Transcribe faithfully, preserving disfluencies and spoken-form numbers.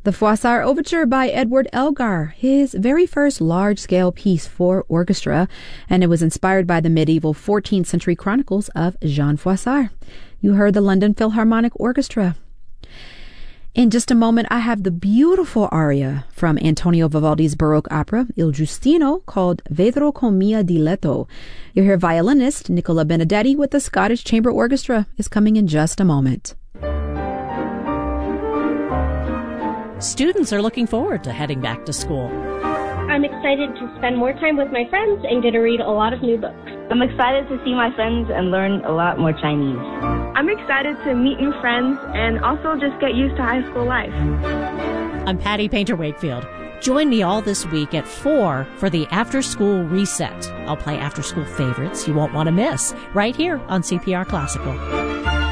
The Froissart Overture by Edward Elgar, his very first large-scale piece for orchestra, and it was inspired by the medieval fourteenth century chronicles of Jean Froissart. You heard the London Philharmonic Orchestra. In just a moment, I have the beautiful aria from Antonio Vivaldi's Baroque opera, Il Giustino, called Vedrò con mio diletto. You'll hear violinist Nicola Benedetti with the Scottish Chamber Orchestra is coming in just a moment. Students are looking forward to heading back to school. I'm excited to spend more time with my friends and get to read a lot of new books. I'm excited to see my friends and learn a lot more Chinese. I'm excited to meet new friends and also just get used to high school life. I'm Patty Painter Wakefield. Join me all this week at four for the After School Reset. I'll play after school favorites you won't want to miss right here on C P R Classical.